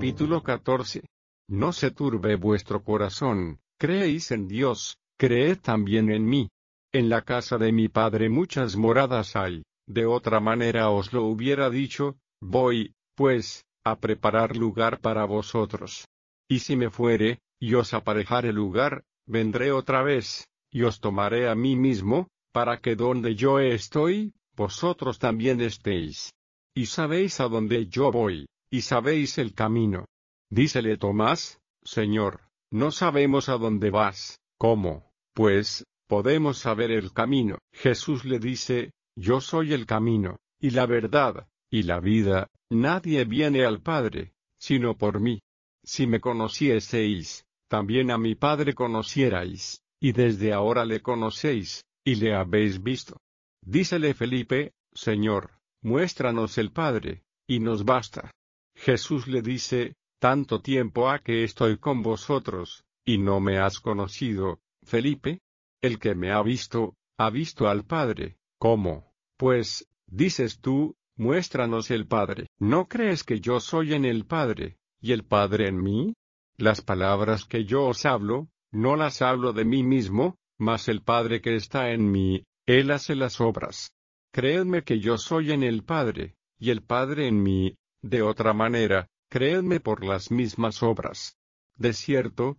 Capítulo 14. No se turbe vuestro corazón, creéis en Dios, creed también en mí. En la casa de mi Padre muchas moradas hay, de otra manera os lo hubiera dicho, voy, pues, a preparar lugar para vosotros. Y si me fuere, y os aparejare lugar, vendré otra vez, y os tomaré a mí mismo, para que donde yo estoy, vosotros también estéis. Y sabéis a dónde yo voy, y sabéis el camino. Dícele Tomás, Señor, no sabemos a dónde vas, ¿cómo, pues, podemos saber el camino? Jesús le dice, yo soy el camino, y la verdad, y la vida, nadie viene al Padre, sino por mí. Si me conocieseis, también a mi Padre conocierais, y desde ahora le conocéis, y le habéis visto. Dícele Felipe, Señor, muéstranos el Padre, y nos basta. Jesús le dice, tanto tiempo ha que estoy con vosotros, y no me has conocido, Felipe. El que me ha visto al Padre. ¿Cómo, pues, dices tú, muéstranos el Padre? ¿No crees que yo soy en el Padre, y el Padre en mí? Las palabras que yo os hablo, no las hablo de mí mismo, mas el Padre que está en mí, Él hace las obras. Creedme que yo soy en el Padre, y el Padre en mí, de otra manera, creedme por las mismas obras. De cierto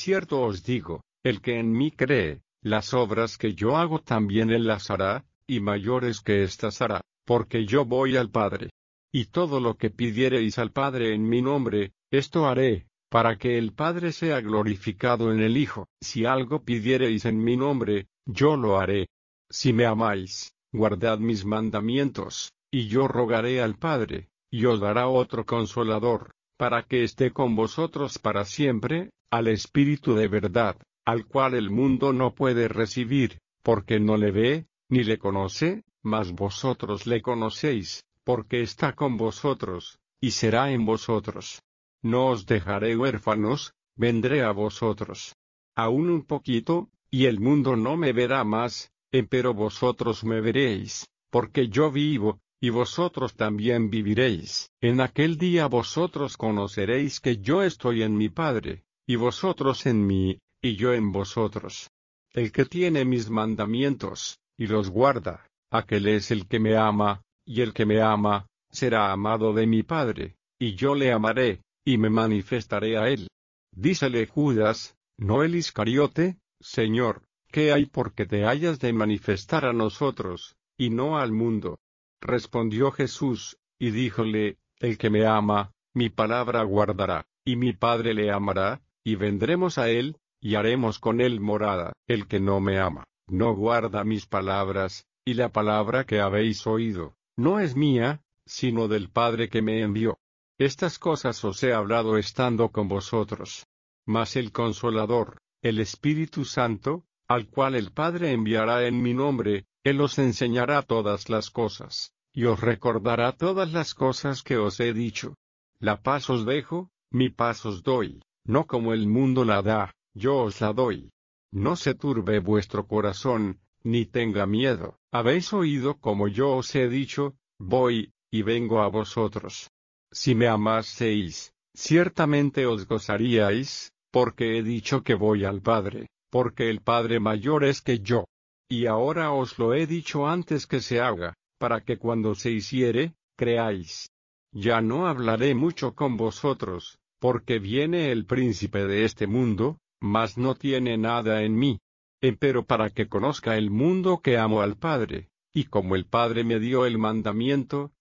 os digo, el que en mí cree, las obras que yo hago también él las hará, y mayores que éstas hará, porque yo voy al Padre. Y todo lo que pidiereis al Padre en mi nombre, esto haré, para que el Padre sea glorificado en el Hijo. Si algo pidiereis en mi nombre, yo lo haré. Si me amáis, guardad mis mandamientos, y yo rogaré al Padre, y os dará otro Consolador, para que esté con vosotros para siempre, al Espíritu de verdad, al cual el mundo no puede recibir, porque no le ve, ni le conoce, mas vosotros le conocéis, porque está con vosotros, y será en vosotros. No os dejaré huérfanos, vendré a vosotros. Aún un poquito, y el mundo no me verá más, empero vosotros me veréis, porque yo vivo, y vosotros también viviréis. En aquel día vosotros conoceréis que yo estoy en mi Padre, y vosotros en mí, y yo en vosotros. El que tiene mis mandamientos, y los guarda, aquel es el que me ama, y el que me ama, será amado de mi Padre, y yo le amaré, y me manifestaré a él. Dícele Judas, no el Iscariote, Señor, ¿qué hay porque te hayas de manifestar a nosotros, y no al mundo? Respondió Jesús, y díjole, el que me ama, mi palabra guardará, y mi Padre le amará, y vendremos a él, y haremos con él morada. El que no me ama, no guarda mis palabras, y la palabra que habéis oído, no es mía, sino del Padre que me envió. Estas cosas os he hablado estando con vosotros. Mas el Consolador, el Espíritu Santo, al cual el Padre enviará en mi nombre, Él os enseñará todas las cosas, y os recordará todas las cosas que os he dicho. La paz os dejo, mi paz os doy, no como el mundo la da, yo os la doy. No se turbe vuestro corazón, ni tenga miedo. Habéis oído como yo os he dicho, voy, y vengo a vosotros. Si me amaseis, ciertamente os gozaríais, porque he dicho que voy al Padre, porque el Padre mayor es que yo. Y ahora os lo he dicho antes que se haga, para que cuando se hiciere, creáis. Ya no hablaré mucho con vosotros, porque viene el príncipe de este mundo, mas no tiene nada en mí. Empero para que conozca el mundo que amo al Padre, y como el Padre me dio el mandamiento,